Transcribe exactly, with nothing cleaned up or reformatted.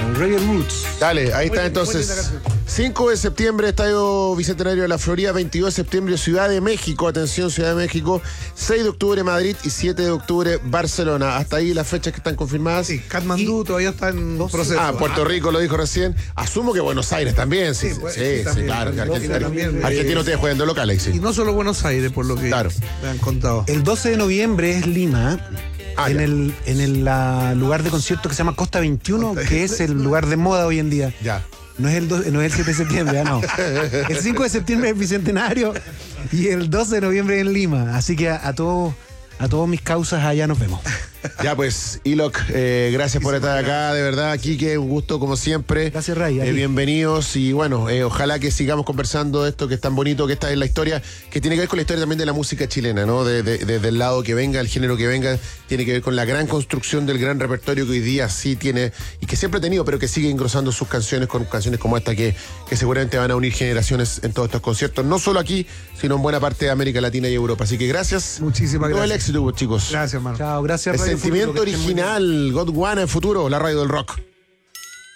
Reggae Roots. Dale, ahí Muy está bien, muy entonces. linda canción. cinco de septiembre, Estadio Bicentenario de la Florida. veintidós de septiembre, Ciudad de México. Atención, Ciudad de México. seis de octubre, Madrid. Y siete de octubre, Barcelona. Hasta ahí las fechas que están confirmadas. Sí, Katmandú todavía está en proceso. Ah, Puerto Rico lo dijo recién. Asumo que Buenos Aires también. Sí, Sí, sí, pues, sí, sí, sí, también. claro. que Argentina, También, Argentina eh, te jugando local, ahí, Y sí. no solo Buenos Aires, por lo que Claro. me han contado. El doce de noviembre es Lima, Ah, en ya. el, en el la, lugar de concierto que se llama Costa veintiuno, que es el lugar de moda hoy en día. Ya. No es el, do- no es el siete de septiembre, ah, no. El cinco de septiembre es Bicentenario y el doce de noviembre en Lima. Así que a, a todos a todos mis causas allá nos vemos. Ya pues, Ilok, eh, gracias por estar acá, de verdad, Quique, un gusto como siempre. Gracias, Ray, a Eh, ti. bienvenidos y bueno, eh, ojalá que sigamos conversando de esto que es tan bonito, que está en la historia, que tiene que ver con la historia también de la música chilena, ¿no? De- de- Desde el lado que venga, el género que venga, tiene que ver con la gran construcción del gran repertorio que hoy día sí tiene y que siempre ha tenido, pero que sigue engrosando sus canciones con canciones como esta que, que seguramente van a unir generaciones en todos estos conciertos, no solo aquí, sino en buena parte de América Latina y Europa. Así que gracias. Muchísimas Todo el gracias. éxito, chicos. Gracias, hermano. Chao, gracias. El Radio sentimiento Futuro, que estén muy bien. original, God One en futuro, la radio del rock.